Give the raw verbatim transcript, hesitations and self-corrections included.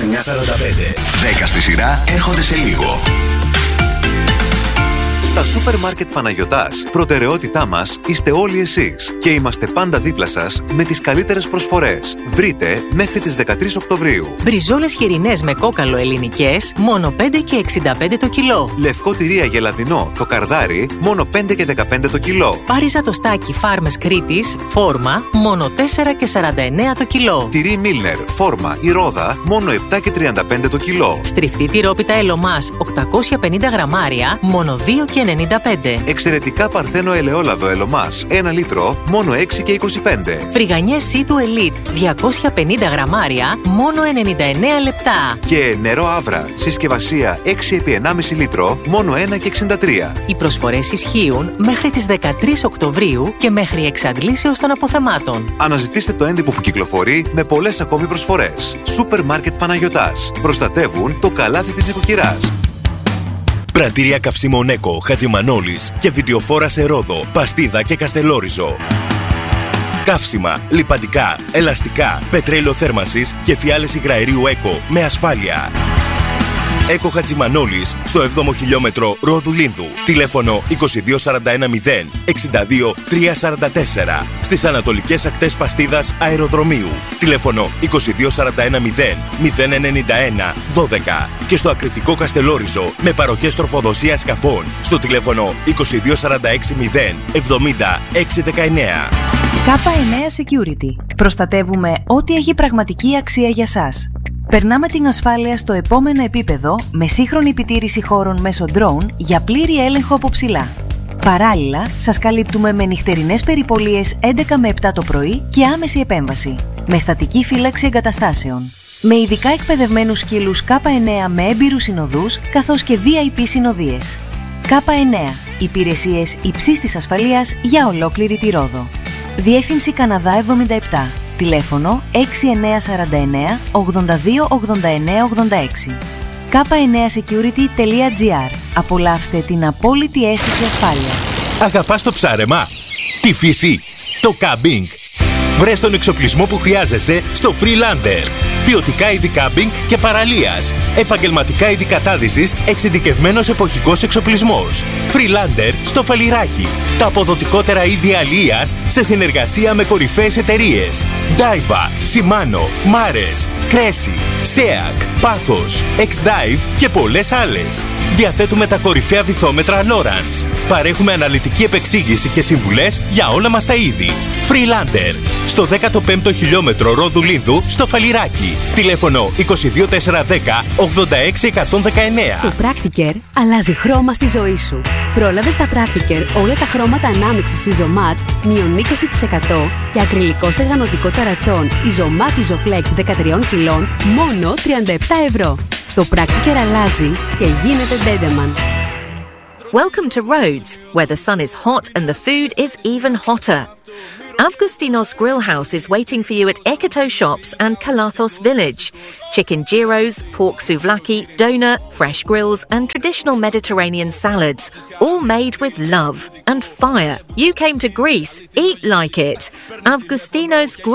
εννιά σαράντα πέντε. δέκα στη σειρά έρχονται σε λίγο. Στα Σούπερ Μάρκετ Παναγιωτάς, προτεραιότητά μας είστε όλοι εσείς και είμαστε πάντα δίπλα σας με τις καλύτερες προσφορές. Βρείτε μέχρι τις δεκατρείς Οκτωβρίου. Μπριζόλες χοιρινές με κόκαλο ελληνικές, μόνο πέντε και εξήντα πέντε το κιλό. Λευκό τυρί αγελαδινό, το καρδάρι, μόνο πέντε και δεκαπέντε το κιλό. Πάριζα το στάκι Φάρμες Κρήτης, φόρμα, μόνο τέσσερα και σαράντα εννέα το κιλό. Τυρί Μίλνερ, φόρμα ή ρόδα, μόνο επτά και τριάντα πέντε το κιλό. Στριφτή τυρόπιτα Ελωμάς, οκτακόσια πενήντα γραμμάρια, μόνο δύο και ενενήντα πέντε. Εξαιρετικά παρθένο ελαιόλαδο Ελωμάς, ένα λίτρο, μόνο έξι και είκοσι πέντε. Φρυγανιές Σίτου Ελίτ, διακόσια πενήντα γραμμάρια, μόνο ενενήντα εννέα λεπτά. Και νερό Άβρα, συσκευασία έξι επί ενάμιση λίτρο, μόνο ένα και εξήντα τρία. Οι προσφορές ισχύουν μέχρι τις δεκατρείς Οκτωβρίου και μέχρι εξαντλήσεως των αποθεμάτων. Αναζητήστε το έντυπο που κυκλοφορεί με πολλές ακόμη προσφορές. Σούπερ Μάρκετ Παναγιωτάς. Προστατεύουν το καλάθι της νοικοκυράς. Πρατήρια καυσίμων Έκο, Χατζημανόλης και βιντεοφόρα σε Ρόδο, Παστίδα και Καστελόριζο. Καύσιμα, λιπαντικά, ελαστικά, πετρέλαιο θέρμανσης και φιάλες υγραερίου Έκο με ασφάλεια. Έκο Χατζημανόλης στο έβδομο χιλιόμετρο Ρόδου Λίνδου. Τηλέφωνο είκοσι δύο σαράντα ένα μηδέν εξήντα δύο τριακόσια σαράντα τέσσερα. Στις ανατολικές ακτές Παστίδας Αεροδρομίου. Τηλέφωνο είκοσι δύο σαράντα ένα μηδέν μηδέν ενενήντα ένα δώδεκα. Και στο Ακριτικό Καστελόριζο με παροχές τροφοδοσίας σκαφών στο τηλέφωνο είκοσι δύο σαράντα έξι μηδέν εβδομήντα έξι δεκαεννέα. Κάπα εννέα Security. Προστατεύουμε ό,τι έχει πραγματική αξία για σας. Περνάμε την ασφάλεια στο επόμενο επίπεδο με σύγχρονη επιτήρηση χώρων μέσω drone για πλήρη έλεγχο από ψηλά. Παράλληλα, σας καλύπτουμε με νυχτερινές περιπολίες έντεκα με επτά το πρωί και άμεση επέμβαση, με στατική φύλαξη εγκαταστάσεων. Με ειδικά εκπαιδευμένους σκύλους Κάπα εννέα με έμπειρους συνοδούς, καθώς και βι άι πι συνοδείες. Κάπα εννέα. Υπηρεσίες υψίστης ασφαλείας για ολόκληρη τη Ρόδο. Διεύθυνση Καναδά εβδομήντα επτά. Τηλέφωνο έξι εννέα τέσσερα εννέα ογδόντα δύο ογδόντα εννέα ογδόντα έξι. κάπα εννέα security τελεία τζι άρ. Απολαύστε την απόλυτη αίσθηση ασφάλειας. Αγαπάς το ψάρεμα, τη φύση, το κάμπινγκ? Βρες τον εξοπλισμό που χρειάζεσαι στο Freelander. Ποιοτικά είδη κάμπινγκ και παραλίας. Επαγγελματικά είδη κατάδυσης, εξειδικευμένος εποχικός εξοπλισμός. Freelander στο Φαλιράκι. Τα αποδοτικότερα είδη αλίας σε συνεργασία με κορυφαίες εταιρείες. Daiwa, Shimano, Mares, Cressy, Seac, Pathos, X-Dive και πολλές άλλες. Διαθέτουμε τα κορυφαία βυθόμετρα Lowrance. Παρέχουμε αναλυτική επεξήγηση και συμβουλές για όλα μας τα είδη. Freelander. Στο δέκατο πέμπτο χιλιόμετρο Ρόδου Λίνδου στο Φαλιράκι. Τηλέφωνο είκοσι δύο τέσσερα δέκα ογδόντα έξι εκατόν δεκαεννέα. Το Practicare αλλάζει χρώμα στη ζωή σου. Πρόλαβε στα Practicare όλα τα χρώματα ανάμειξης Isomat μείον είκοσι τοις εκατό και ακριλικό στεγανοτικό ταρατσόν Isomat Isoflex δεκατρία κιλών μόνο τριάντα επτά ευρώ. Το Practicare αλλάζει και γίνεται Dedeman. Welcome to Rhodes, where the sun is hot and the food is even hotter. Avgustinos Grill House is waiting for you at Ekoto Shops and Kalathos Village. Chicken gyros, pork souvlaki, doner, fresh grills and traditional Mediterranean salads, all made with love and fire. You came to Greece, eat like it. Avgustinos